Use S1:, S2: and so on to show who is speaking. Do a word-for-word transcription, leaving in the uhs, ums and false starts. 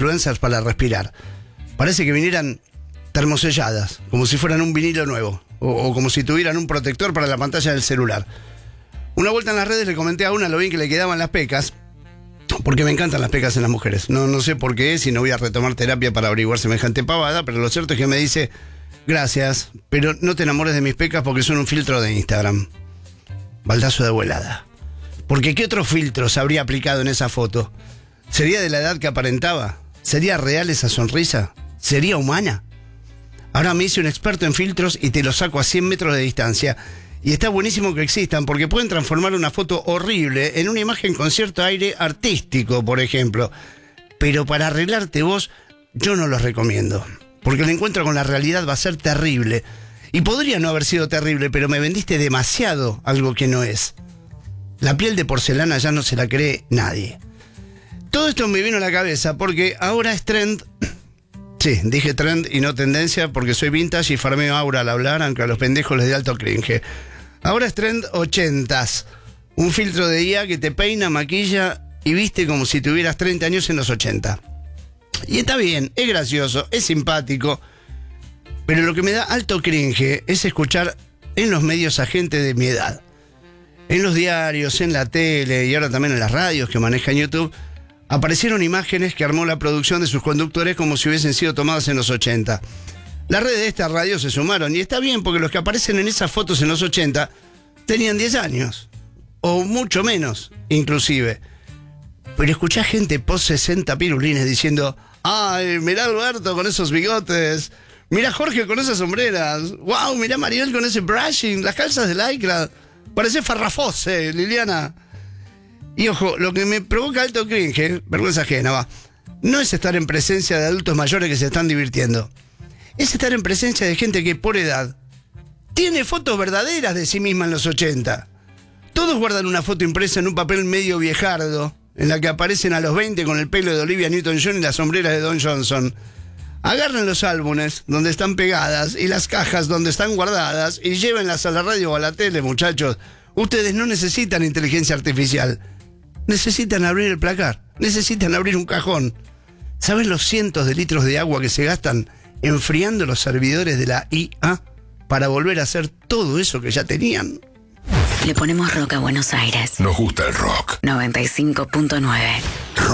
S1: influencers para respirar. Parece que vinieran termoselladas, como si fueran un vinilo nuevo, o, o como si tuvieran un protector para la pantalla del celular. Una vuelta en las redes le comenté a una lo bien que le quedaban las pecas, porque me encantan las pecas en las mujeres. No, no sé por qué, si no voy a retomar terapia para averiguar semejante pavada, pero lo cierto es que me dice, gracias, pero no te enamores de mis pecas porque son un filtro de Instagram. Baldazo de volada. Porque ¿qué otros filtros habría aplicado en esa foto? ¿Sería de la edad que aparentaba? ¿Sería real esa sonrisa? ¿Sería humana? Ahora me hice un experto en filtros y te los saco a cien metros de distancia. Y está buenísimo que existan porque pueden transformar una foto horrible en una imagen con cierto aire artístico, por ejemplo. Pero para arreglarte vos, yo no los recomiendo. Porque el encuentro con la realidad va a ser terrible. Y podría no haber sido terrible, pero me vendiste demasiado algo que no es. La piel de porcelana ya no se la cree nadie. Todo esto me vino a la cabeza porque ahora es trend. Sí, dije trend y no tendencia porque soy vintage y farmeo aura al hablar, aunque a los pendejos les dé alto cringe. Ahora es trend ochentas. Un filtro de I A que te peina, maquilla y viste como si tuvieras treinta años en los ochenta. Y está bien, es gracioso, es simpático. Pero lo que me da alto cringe es escuchar en los medios a gente de mi edad. En los diarios, en la tele y ahora también en las radios que manejan YouTube, aparecieron imágenes que armó la producción de sus conductores como si hubiesen sido tomadas en los ochenta. Las redes de esta radio se sumaron y está bien porque los que aparecen en esas fotos en los ochenta tenían diez años. O mucho menos, inclusive. Pero escuchá gente post sesenta pirulines diciendo, ay, mirá Alberto con esos bigotes, mirá Jorge con esas sombreras, wow, mirá Mariel con ese brushing, las calzas de lycra, parece Farrafose, Liliana. Y ojo, lo que me provoca alto cringe, vergüenza ajena, va, no es estar en presencia de adultos mayores que se están divirtiendo. Es estar en presencia de gente que por edad tiene fotos verdaderas de sí misma en los ochenta. Todos guardan una foto impresa en un papel medio viejardo, en la que aparecen a los veinte con el pelo de Olivia Newton-John y las sombreras de Don Johnson. Agarren los álbumes donde están pegadas y las cajas donde están guardadas y llévenlas a la radio o a la tele, muchachos. Ustedes no necesitan inteligencia artificial. Necesitan abrir el placar. Necesitan abrir un cajón. ¿Saben los cientos de litros de agua que se gastan enfriando los servidores de la I A para volver a hacer todo eso que ya tenían?
S2: Le ponemos rock a Buenos Aires.
S3: Nos gusta el rock.
S2: noventa y cinco punto nueve.